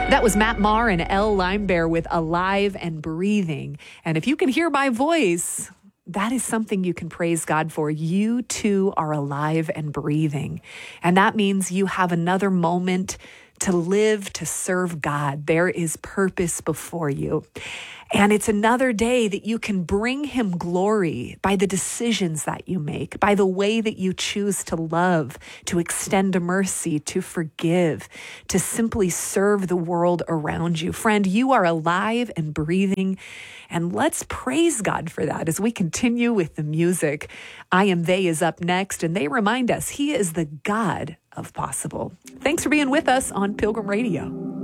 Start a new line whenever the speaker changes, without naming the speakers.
That was Matt Maher and Elle Limebear with Alive and Breathing. And if you can hear my voice, that is something you can praise God for. You too are alive and breathing. And that means you have another moment to live, to serve God. There is purpose before you. And it's another day that you can bring him glory by the decisions that you make, by the way that you choose to love, to extend mercy, to forgive, to simply serve the world around you. Friend, you are alive and breathing, and let's praise God for that as we continue with the music. I Am They is up next, and they remind us he is the God of possible. Thanks for being with us on Pilgrim Radio.